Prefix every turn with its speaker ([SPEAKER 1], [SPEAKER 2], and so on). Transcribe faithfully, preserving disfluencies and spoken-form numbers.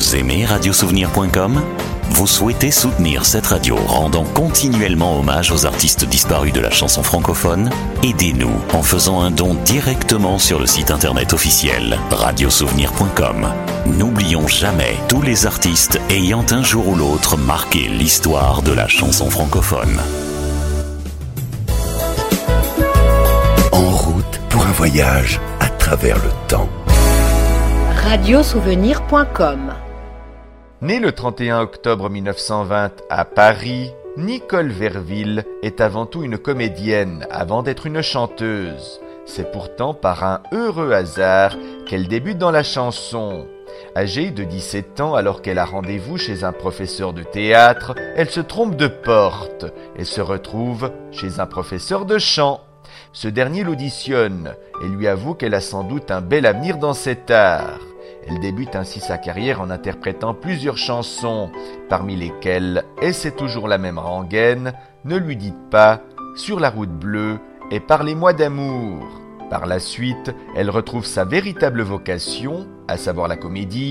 [SPEAKER 1] Vous aimez radio souvenir point com ? Vous souhaitez soutenir cette radio rendant continuellement hommage aux artistes disparus de la chanson francophone ? Aidez-nous en faisant un don directement sur le site internet officiel radio souvenir point com. N'oublions jamais tous les artistes ayant un jour ou l'autre marqué l'histoire de la chanson francophone.
[SPEAKER 2] En route pour un voyage à travers le temps.
[SPEAKER 3] radio souvenir point com.
[SPEAKER 4] Née le trente et un octobre mille neuf cent vingt à Paris, Nicole Verville est avant tout une comédienne avant d'être une chanteuse. C'est pourtant par un heureux hasard qu'elle débute dans la chanson. Âgée de dix-sept ans, alors qu'elle a rendez-vous chez un professeur de théâtre, elle se trompe de porte et se retrouve chez un professeur de chant. Ce dernier l'auditionne et lui avoue qu'elle a sans doute un bel avenir dans cet art. Elle débute ainsi sa carrière en interprétant plusieurs chansons, parmi lesquelles « Et c'est toujours la même rengaine »,« Ne lui dites pas »,« Sur la route bleue » et « Parlez-moi d'amour ». Par la suite, elle retrouve sa véritable vocation, à savoir la comédie,